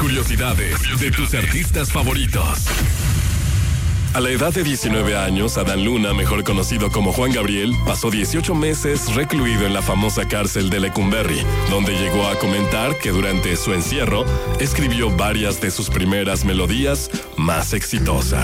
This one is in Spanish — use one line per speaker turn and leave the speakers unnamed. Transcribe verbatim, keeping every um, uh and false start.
curiosidades de tus artistas favoritos. A la edad de diecinueve años, Adán Luna, mejor conocido como Juan Gabriel, pasó dieciocho meses recluido en la famosa cárcel de Lecumberri, donde llegó a comentar que durante su encierro escribió varias de sus primeras melodías más exitosas.